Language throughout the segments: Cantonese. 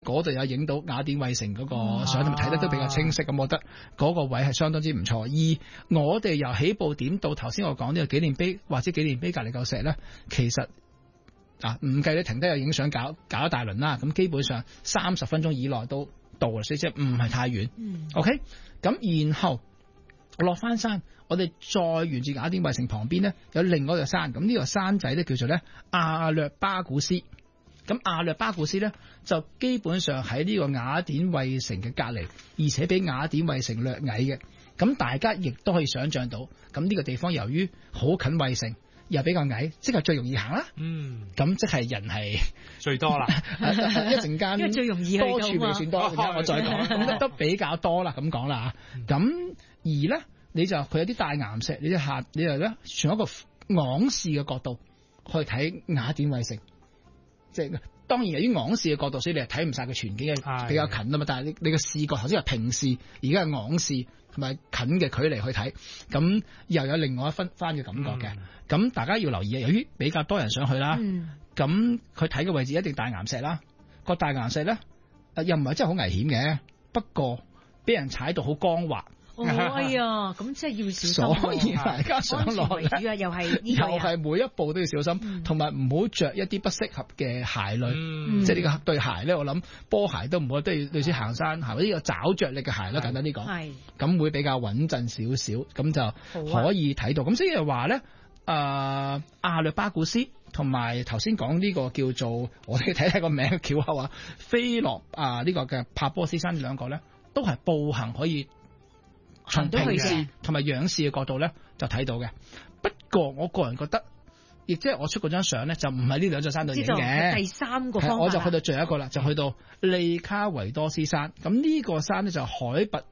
嗰度有影到雅典衛城嗰個相，同埋睇得都比較清晰，咁我覺得嗰個位係相當之唔錯。而我哋由起步點到頭先我講呢個紀念碑或者紀念碑隔離嚿石咧，其實唔計你停低有影相搞一大輪啦，咁基本上30分鐘以內都到啦，所以即係唔係太遠。OK， 咁然後落翻山，我哋再沿住雅典衛城旁邊咧有另外一個山，咁呢個山仔咧叫做咧亞略巴古斯。咁亞略巴古斯咧就基本上喺呢個雅典衛城嘅隔離，而且比雅典衛城略矮嘅。咁大家亦都可以想像到，咁呢個地方由於好近衛城，又比較矮，即係最容易行啦。咁即係人係最多啦。 一陣間因為最容易多處未算多，我再講，咁都比較多啦。咁講啦嚇。咁而咧，你就佢有啲大岩石，你就咧從一個昂視嘅角度去睇雅典衛城。即係當然由於昂視嘅角度，所以你係睇唔晒佢全景嘅，比較近啊嘛。但係你嘅視覺頭先係平視，而家係昂視同埋近嘅距離去睇，咁又有另外一番嘅感覺嘅。咁大家要留意啊，由於比較多人上去啦，咁佢睇嘅位置一定大岩石啦。個大岩石咧又唔係真係好危險嘅，不過俾人踩到好光滑。 哎呀，咁即係要小心。 所以大家上落咧， 又係每一步都要小心，同埋唔好着一啲不適合嘅鞋類。即係呢個對鞋咧，我諗波鞋都唔好，都要類似行山鞋，呢個找着力嘅鞋啦，簡單啲講。係咁會比較穩陣少少，咁就可以睇到。咁所以就話咧，亞略巴古斯同埋頭先講呢個叫做我哋睇睇個名巧口啊，菲洛呢個嘅帕波斯山兩個咧，都係步行可以。從平視同埋仰視嘅角度咧，就睇到嘅。不過我個人覺得，亦即係我出嗰張相咧，就唔係呢兩座山度影嘅。 第三個方法， 我就去到最後一個啦，就去到利卡維多斯山。咁呢個山咧就海拔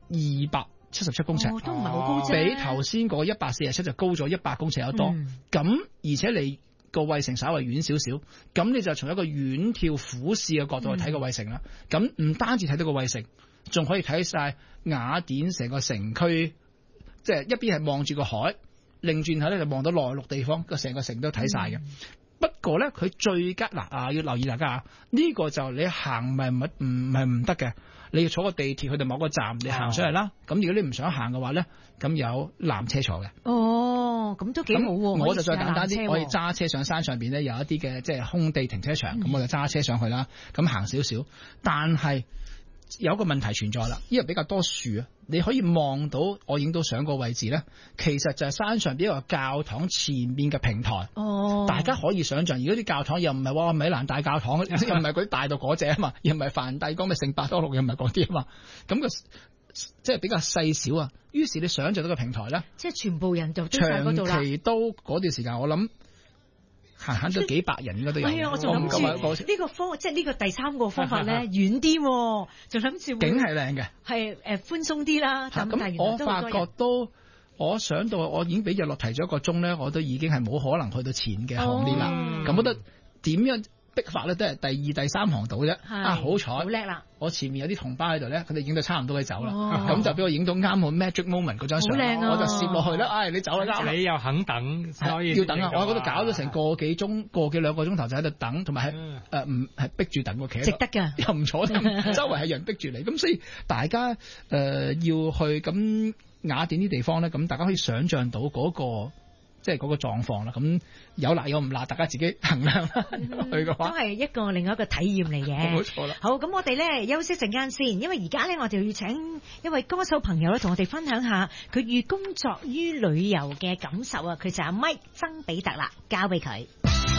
277公尺， 都唔係好高啫。 比頭先嗰147就高咗100公尺有多。咁而且你個衛城稍微遠少少，咁你就從一個遠眺俯視嘅角度去睇個衛城啦。咁唔單止睇到個衛城。仲可以睇晒雅典成個城區，即係一邊係望住個海，另轉頭咧就望到內陸地方，個成個城都睇晒嘅。不過咧，佢最吉要留意大家啊！呢個就你行唔係唔得嘅，你要坐個地鐵去到某個站，你行上嚟啦。咁如果你唔想行嘅話咧，咁有纜車坐嘅。 哦，咁都幾好喎！ 我就再簡單啲，我哋揸車上山上邊咧有一啲嘅即係空地停車場，咁我就揸車上去啦。咁行少少，但係有個問題存在啦，因為比較多樹啊，你可以望到我影到相個位置咧，其實就係山上邊一個教堂前面嘅平台。大家可以想象，如果啲教堂又唔係話米蘭大教堂，又唔係嗰啲大到嗰隻啊嘛，又唔係梵蒂岡嘅聖伯多祿，又唔係嗰啲啊嘛，咁個即係比較細小啊。於是你想象到個平台咧， 即係全部人就堆晒嗰度啦。長期都嗰段時間，我諗。行到幾百人應該都有。 係啊，我仲諗住呢個即係呢個第三個方法咧遠啲，仲諗住景係靚嘅，係寬鬆啲啦。咁我發覺都，我想到我已經俾日落提咗1個鐘咧，我都已經係冇可能去到前嘅行列啦。咁我覺得點樣逼法咧都係第2、第3行到啫。好彩，好叻啦！ 我前面有啲同胞喺度咧，佢哋影到差唔多可以走啦。咁就俾我影到啱好 magic moment 嗰張相，我就攝落去啦。你走啦，啱。 你又肯等，所以要等啊！我喺嗰度搞咗成個幾2個鐘頭就喺度等，同埋唔係逼住等個企。值得㗎， 又唔坐得，周圍係人逼住你。咁所以大家要去咁雅典啲地方咧，咁大家可以想像到嗰個。即係嗰個狀況啦，咁有辣有唔辣，大家自己衡量啦。去嘅話都係另外一個體驗嚟嘅。 冇錯啦。 好，咁我哋咧休息陣間先，因為而家咧我哋要請一位歌手朋友咧同我哋分享下佢寓工作於旅遊嘅感受啊！佢就係 Mike 曾比特啦，交俾佢。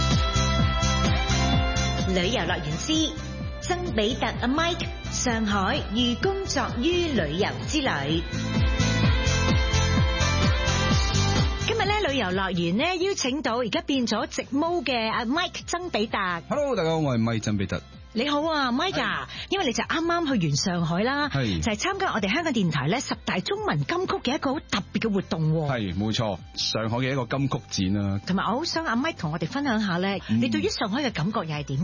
旅遊樂園之曾比特阿 Mike， 上海寓工作於旅遊之旅。今日咧旅遊樂園咧邀請到而家變咗直毛嘅阿 Mike 曾比特。 Hello， 大家好，我係 Mike 曾比特。 你好啊 ，Mike 啊，因為你就啱啱去完上海啦，就係參加我哋香港電台咧10大中文金曲嘅一個好特別嘅活動。 係，冇錯，上海嘅一個金曲展啊。 同埋我好想阿 Mike 同我哋分享下咧，你對於上海嘅感覺又係點嘅咧？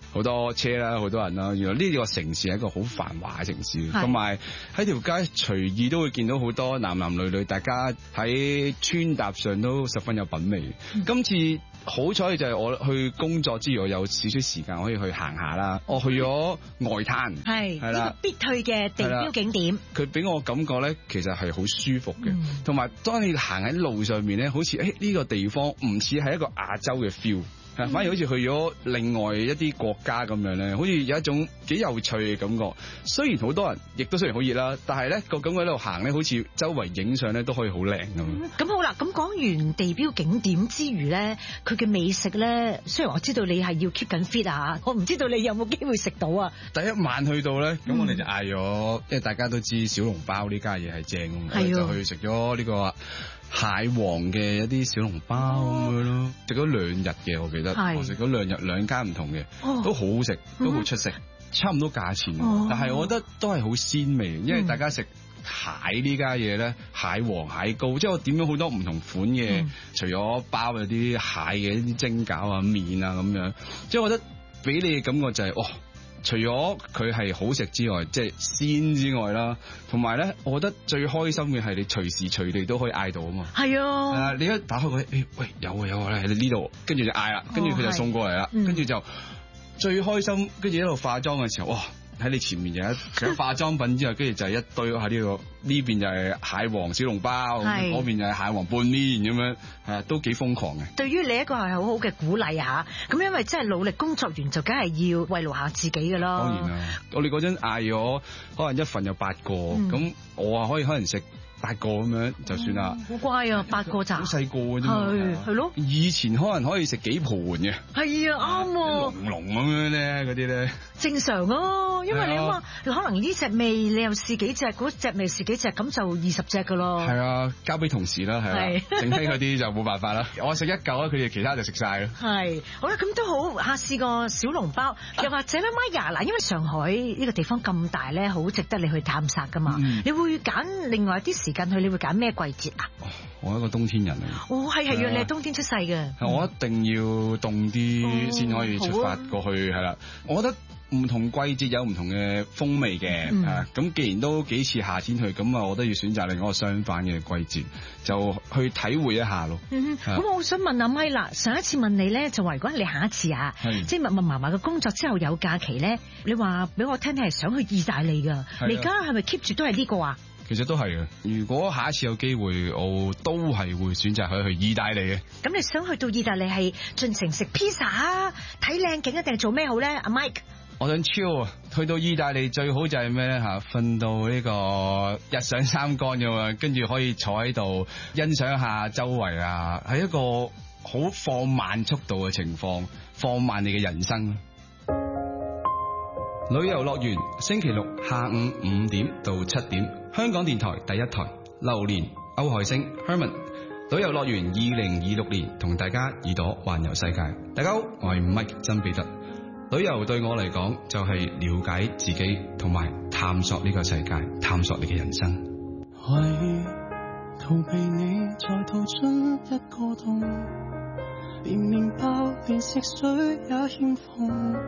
好多車啦，好多人啦。原來呢個城市係一個好繁華嘅城市，同埋喺條街隨意都會見到好多男男女女，大家喺穿搭上都十分有品味。今次好彩就係我去工作之餘，我有少少時間可以去行下啦。我去咗外灘，係啦， 必去嘅地標景點。 佢俾我感覺咧，其實係好舒服嘅，同埋當你行喺路上面咧，好似呢個地方唔似係一個亞洲嘅 feel。反而好似去咗另外一啲國家咁樣咧，好似有一種幾有趣嘅感覺。雖然好多人，亦都雖然好熱啦，但係咧個感覺喺度行咧，好似周圍影相咧都可以好靚咁。 咁好啦，咁講完地標景點之餘咧，佢嘅美食咧，雖然我知道你係要 keep 緊 fit 啊，我唔知道你有冇機會食到啊。 第一晚去到咧，咁我哋就嗌咗，因為大家都知小籠包呢家嘢係正，我哋就去食咗呢個蟹黃嘅一啲小籠包咁樣咯，食咗2日嘅，我記得，我食咗2日2間唔同嘅，都好好食，都好出色，差唔多價錢，但係我覺得都係好鮮味，因為大家食蟹呢家嘢咧，蟹黃蟹膏，即係我點咗好多唔同款嘅，除咗包有啲蟹嘅一啲蒸餃啊、麵啊咁樣，即係我覺得俾你嘅感覺就係除咗佢係好食之外，即係鮮之外啦，同埋咧，我覺得最開心嘅係你隨時隨地都可以嗌到啊嘛。係啊，你一打開佢，喂，有啊咧喺呢度，跟住就嗌啦，跟住佢就送過嚟啦，跟住就最開心，跟住一路化妝嘅時候，哇！喺你前面有一化妝品之後，跟住就係一堆喺呢邊就係蟹黃小籠包，嗰邊就係蟹黃拌麵咁樣，係都幾瘋狂嘅。對於你一個係好好嘅鼓勵嚇，咁因為真係努力工作完就梗係要慰勞下自己㗎啦。當然啦，我哋嗰陣嗌咗可能一份有8個，咁我可能食8個咁樣就算啦。好乖啊，8個咋？好細個嘅啫。係咯。以前可能可以食幾盤嘅。係啊，啱喎。籠咁樣咧，嗰啲咧。正常咯，因為你諗下，可能呢隻味你又試幾隻，嗰隻味試幾隻，咁就20隻㗎咯。係啊，交俾同事啦，係啊。剩低嗰啲就冇辦法啦。我食1嚿啦，佢哋其他就食晒啦。係。好啦，咁都好下試個小籠包，又或者咧，Maya嗱，因為上海呢個地方咁大咧，好值得你去探索㗎嘛。你會揀另外啲時間去，你會揀咩季節啊？我係一個冬天人嚟。係你係冬天出世嘅。我一定要凍啲先可以出發過去，係啦。我覺得唔同季節有唔同嘅風味嘅，咁既然都幾次夏天去，咁啊，我都要選擇另一個相反嘅季節，就去體會一下咯。咁我想問阿咪啦，上一次問你咧，就話如果你下一次啊，即係密密麻麻嘅工作之後有假期咧，你話俾我聽你係想去意大利㗎，你而家係咪 keep 住都係呢個啊？其實都係嘅，如果下一次有機會，我都係會選擇去意大利嘅。咁你想去到意大利係盡情食 pizza 啊，睇靚景啊，定係做咩好咧？阿 Mike，我想 chill 啊，去到意大利最好就係咩咧嚇？瞓到呢個日上三竿咁啊，跟住可以坐喺度欣賞下周圍啊，係一個好放慢速度嘅情況，放慢你嘅人生。旅遊樂園星期六下午5點到7點，香港電台第1台，榴蓮、歐海星、Herman， 旅遊樂園2026年同大家耳朵環遊世界。大家好，我係 Mike 曾比特。旅遊對我嚟講就係了解自己同埋探索呢個世界，探索你嘅人生。為逃避你再逃進一個洞，連麵包連食水也欠奉。